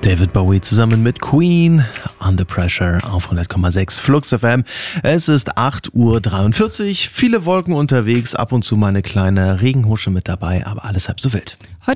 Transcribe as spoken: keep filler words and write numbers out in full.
David Bowie zusammen mit Queen, Under Pressure auf hundert Komma sechs Flux F M. Es ist acht Uhr dreiundvierzig, viele Wolken unterwegs, ab und zu mal eine kleine Regenhusche mit dabei, aber alles halb so wild.